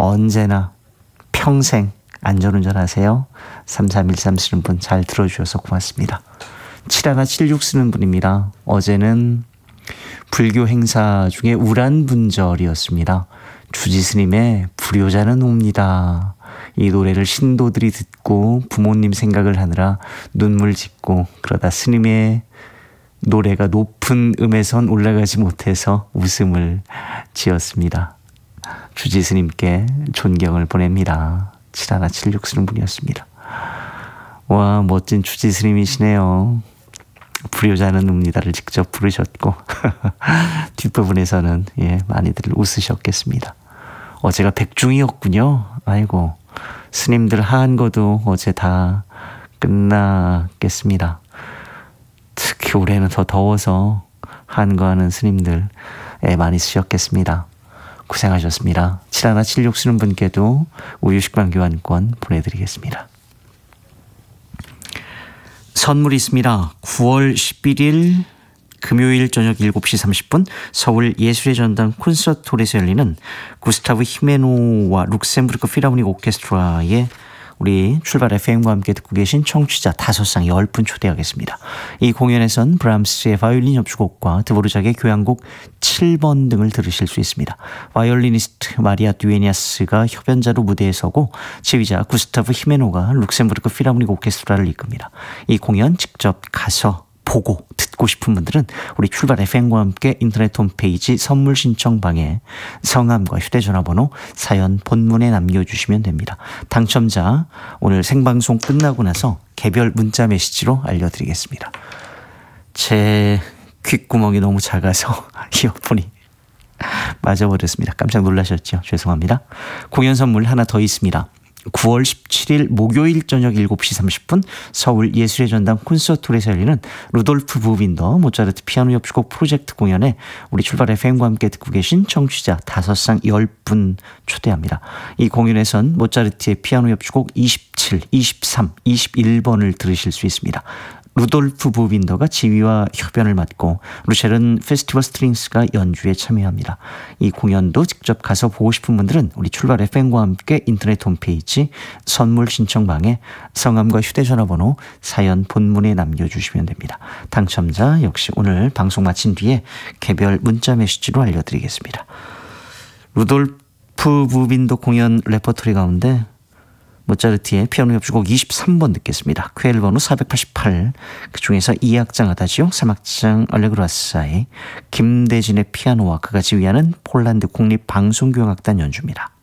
언제나 평생 안전운전 하세요. 3313 쓰는 분 잘 들어주셔서 고맙습니다. 7176 쓰는 분입니다. 어제는 불교 행사 중에 우란분절이었습니다. 주지스님의 불효자는 옵니다. 이 노래를 신도들이 듣고 부모님 생각을 하느라 눈물 짓고 그러다 스님의 노래가 높은 음에선 올라가지 못해서 웃음을 지었습니다. 주지스님께 존경을 보냅니다. 7176 쓰는 분이었습니다. 와, 멋진 주지스님이시네요. 불효자는 옵니다를 직접 부르셨고 뒷부분에서는 많이들 웃으셨겠습니다. 어제가 백중이었군요. 아이고, 스님들 한거도 어제 다 끝났겠습니다. 특히 올해는 더 더워서 한거하는 스님들 많이 쓰셨겠습니다. 고생하셨습니다. 7176 쓰는 분께도 우유식빵 교환권 보내드리겠습니다. 선물이 있습니다. 9월 11일 금요일 저녁 7시 30분 서울 예술의 전당 콘서트홀에서 열리는 구스타브 히메노와 룩셈부르크 필하모닉 오케스트라의 우리 출발 FM과 함께 듣고 계신 청취자 5상 10분 초대하겠습니다. 이 공연에선 브람스의 바이올린 협주곡과 드보르작의 교향곡 7번 등을 들으실 수 있습니다. 바이올리니스트 마리아 듀에니아스가 협연자로 무대에 서고 지휘자 구스타브 히메노가 룩셈부르크 필하모닉 오케스트라를 이끕니다. 이 공연 직접 가서 보고 듣고 싶은 분들은 우리 출발 FM과 함께 인터넷 홈페이지 선물 신청방에 성함과 휴대전화번호 사연 본문에 남겨주시면 됩니다. 당첨자 오늘 생방송 끝나고 나서 개별 문자 메시지로 알려드리겠습니다. 제 귓구멍이 너무 작아서 이어폰이 맞아버렸습니다. 깜짝 놀라셨죠? 죄송합니다. 공연 선물 하나 더 있습니다. 9월 17일 목요일 저녁 7시 30분 서울 예술의 전당 콘서트홀에서 열리는 루돌프 부빈더 모차르트 피아노 협주곡 프로젝트 공연에 우리 출발 FM과 함께 듣고 계신 청취자 5상 10분 초대합니다. 이 공연에선 모차르트의 피아노 협주곡 27, 23, 21번을 들으실 수 있습니다. 루돌프 부빈더가 지휘와 협연을 맡고 루첼은 페스티벌 스트링스가 연주에 참여합니다. 이 공연도 직접 가서 보고 싶은 분들은 우리 출발 FM과 함께 인터넷 홈페이지 선물 신청방에 성함과 휴대전화번호 사연 본문에 남겨주시면 됩니다. 당첨자 역시 오늘 방송 마친 뒤에 개별 문자 메시지로 알려드리겠습니다. 루돌프 부빈더 공연 레퍼토리 가운데 모차르트의 피아노 협주곡 23번 듣겠습니다. 퀘일 번호 488, 그중에서 2악장 아다지오, 3악장 알레그로 아사이, 김대진의 피아노와 그가 지휘하는 폴란드 국립방송교향악단 연주입니다.